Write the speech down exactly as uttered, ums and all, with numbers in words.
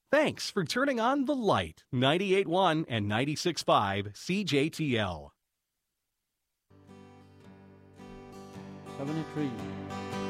Thanks for turning on the light. ninety-eight point one and ninety-six point five C J T L. seventy-three.